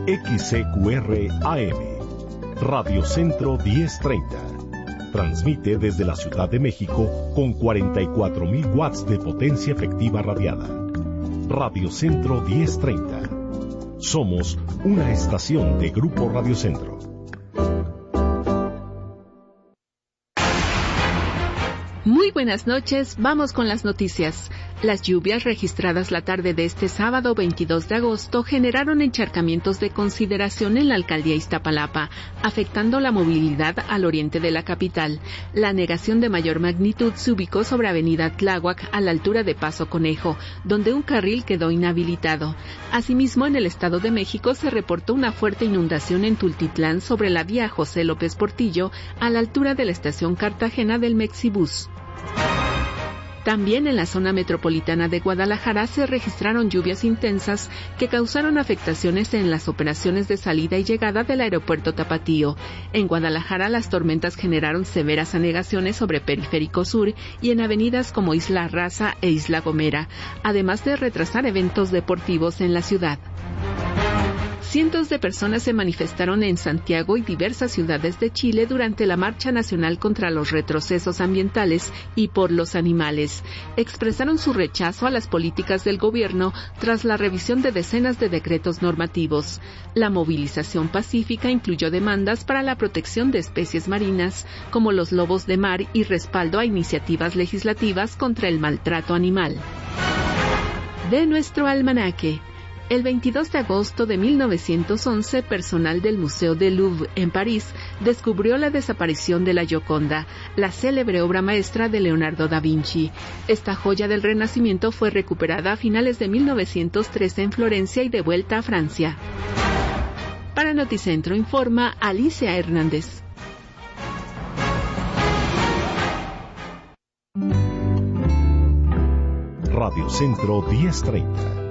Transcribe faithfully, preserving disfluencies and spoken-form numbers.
X C Q R A M, Radio Centro diez treinta. Transmite desde la Ciudad de México con cuarenta y cuatro mil watts de potencia efectiva radiada. Radio Centro diez treinta. Somos una estación de Grupo Radio Centro. Muy buenas noches, vamos con las noticias. Las lluvias registradas la tarde de este sábado veintidós de agosto generaron encharcamientos de consideración en la alcaldía Iztapalapa, afectando la movilidad al oriente de la capital. La anegación de mayor magnitud se ubicó sobre avenida Tláhuac a la altura de Paso Conejo, donde un carril quedó inhabilitado. Asimismo, en el Estado de México se reportó una fuerte inundación en Tultitlán sobre la vía José López Portillo a la altura de la estación Cartagena del Mexibus. También en la zona metropolitana de Guadalajara se registraron lluvias intensas que causaron afectaciones en las operaciones de salida y llegada del aeropuerto Tapatío. En Guadalajara las tormentas generaron severas anegaciones sobre Periférico Sur y en avenidas como Isla Raza e Isla Gomera, además de retrasar eventos deportivos en la ciudad. Cientos de personas se manifestaron en Santiago y diversas ciudades de Chile durante la Marcha Nacional contra los Retrocesos Ambientales y por los Animales. Expresaron su rechazo a las políticas del gobierno tras la revisión de decenas de decretos normativos. La movilización pacífica incluyó demandas para la protección de especies marinas, como los lobos de mar, y respaldo a iniciativas legislativas contra el maltrato animal. De nuestro almanaque. El veintidós de agosto de mil novecientos once, personal del Museo del Louvre en París descubrió la desaparición de la Gioconda, la célebre obra maestra de Leonardo da Vinci. Esta joya del Renacimiento fue recuperada a finales de mil novecientos trece en Florencia y devuelta a Francia. Para Noticentro informa Alicia Hernández. Radio Centro diez treinta.